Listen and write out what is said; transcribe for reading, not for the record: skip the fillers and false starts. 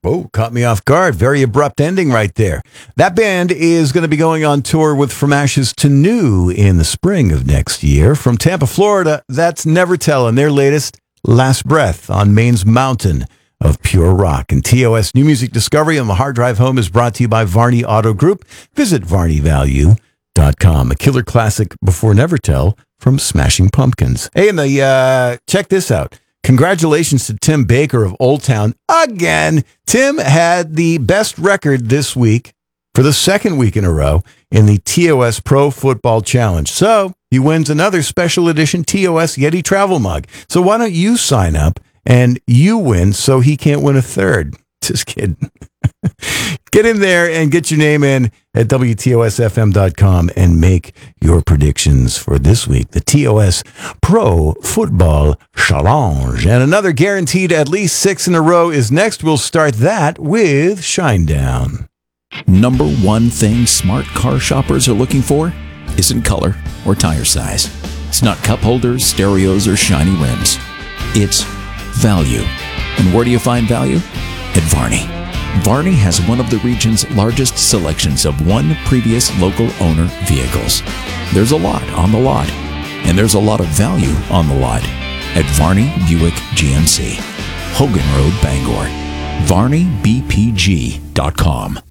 Oh, caught me off guard. Very abrupt ending right there. That band is going to be going on tour with From Ashes to New in the spring of next year. From Tampa, Florida, that's Nevertell and their latest, Last Breath, on Maine's mountain of pure rock. And TOS New Music Discovery on the Hard Drive Home is brought to you by Varney Auto Group. Visit varneyvalue.com. A killer classic before Nevertell from Smashing Pumpkins. Hey, and check this out. Congratulations to Tim Baker of Old Town. Again, Tim had the best record this week for the second week in a row in the TOS Pro Football Challenge. So he wins another special edition TOS Yeti travel mug. So why don't you sign up and you win so he can't win a third? Just kidding. Get in there and get your name in at WTOSFM.com and make your predictions for this week. The TOS Pro Football Challenge. And another guaranteed at least 6 in a row is next. We'll start that with Shinedown. Number one thing smart car shoppers are looking for isn't color or tire size. It's not cup holders, stereos, or shiny rims. It's value. And where do you find value? At Varney. Varney has one of the region's largest selections of one previous local owner vehicles. There's a lot on the lot, and there's a lot of value on the lot at Varney Buick GMC, Hogan Road, Bangor. VarneyBPG.com.